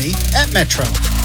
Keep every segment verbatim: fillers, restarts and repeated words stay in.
only at Metro.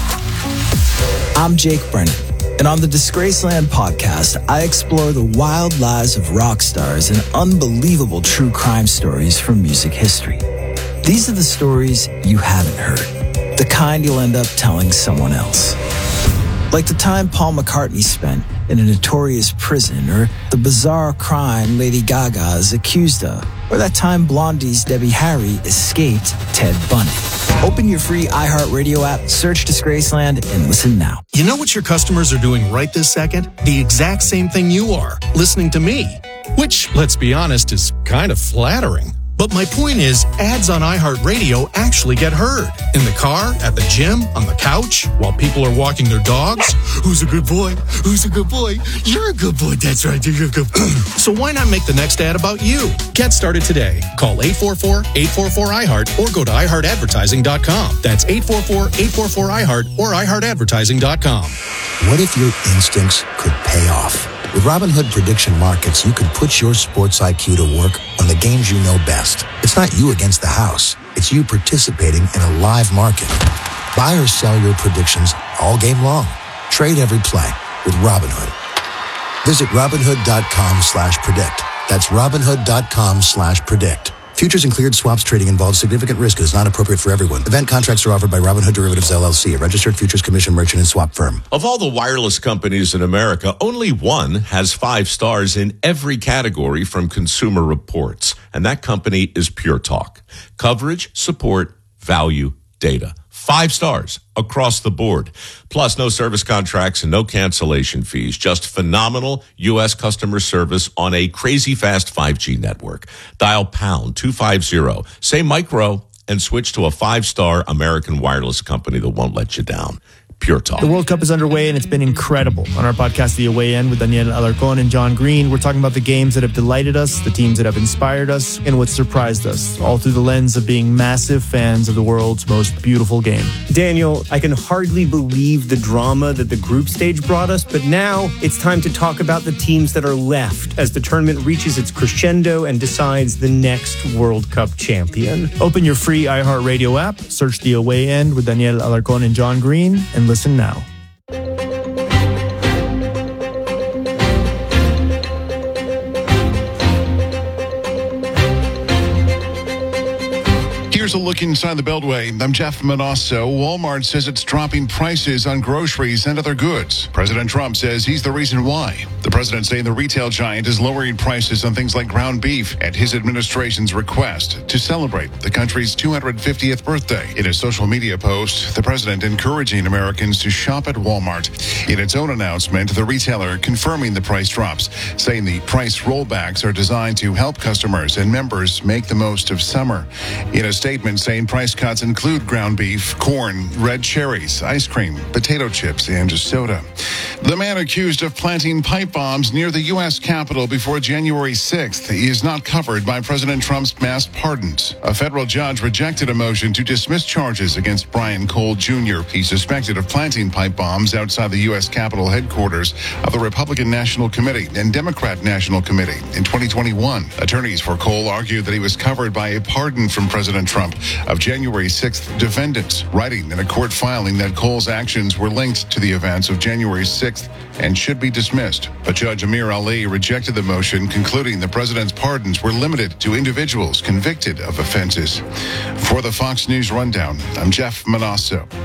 I'm Jake Brennan, and on the Disgraceland podcast, I explore the wild lives of rock stars and unbelievable true crime stories from music history. These are the stories you haven't heard, the kind you'll end up telling someone else. Like the time Paul McCartney spent in a notorious prison, or the bizarre crime Lady Gaga is accused of, or that time Blondie's Debbie Harry escaped Ted Bundy. Open your free iHeartRadio app, search Disgraceland, and listen now. You know what your customers are doing right this second? The exact same thing you are, listening to me. Which, let's be honest, is kind of flattering. But my point is, ads on iHeartRadio actually get heard. In the car, at the gym, on the couch, while people are walking their dogs. Who's a good boy? Who's a good boy? You're a good boy. That's right. You're a good boy. So why not make the next ad about you? Get started today. Call eight four four, eight four four, I heart or go to i heart advertising dot com. That's eight four four, eight four four, I heart or i heart advertising dot com. What if your instincts could pay off? With Robinhood Prediction Markets, you can put your sports I Q to work on the games you know best. It's not you against the house. It's you participating in a live market. Buy or sell your predictions all game long. Trade every play with Robinhood. Visit Robinhood.com slash predict. That's Robinhood.com slash predict. Futures and cleared swaps trading involves significant risk and is not appropriate for everyone. Event contracts are offered by Robinhood Derivatives, L L C, a registered futures commission merchant and swap firm. Of all the wireless companies in America, only one has five stars in every category from Consumer Reports, and that company is Pure Talk. Coverage, support, value, data. Five stars across the board. Plus, no service contracts and no cancellation fees. Just phenomenal U S customer service on a crazy fast five G network. Dial pound two fifty, say micro, and switch to a five-star American wireless company that won't let you down. Pure Talk. The World Cup is underway, and it's been incredible. On our podcast, The Away End, with Daniel Alarcón and John Green, we're talking about the games that have delighted us, the teams that have inspired us, and what surprised us, all through the lens of being massive fans of the world's most beautiful game. Daniel, I can hardly believe the drama that the group stage brought us, but now it's time to talk about the teams that are left as the tournament reaches its crescendo and decides the next World Cup champion. Open your free iHeartRadio app, search The Away End with Daniel Alarcón and John Green, and listen now. Here's a look inside the Beltway. I'm Jeff Manasso. Walmart says it's dropping prices on groceries and other goods. President Trump says he's the reason why. The president saying the retail giant is lowering prices on things like ground beef at his administration's request to celebrate the country's two hundred fiftieth birthday. In a social media post, the president encouraging Americans to shop at Walmart. In its own announcement, the retailer confirming the price drops, saying the price rollbacks are designed to help customers and members make the most of summer. In a statement saying price cuts include ground beef, corn, red cherries, ice cream, potato chips, and soda. The man accused of planting pipe bombs near the U S Capitol before January sixth is not covered by President Trump's mass pardons. A federal judge rejected a motion to dismiss charges against Brian Cole Junior He's suspected of planting pipe bombs outside the U S Capitol headquarters of the Republican National Committee and Democrat National Committee in twenty twenty-one. Attorneys for Cole argued that he was covered by a pardon from President Trump of January sixth defendants, writing in a court filing that Cole's actions were linked to the events of January sixth and should be dismissed. But Judge Amir Ali rejected the motion, concluding the president's pardons were limited to individuals convicted of offenses. For the Fox News Rundown, I'm Jeff Manasso.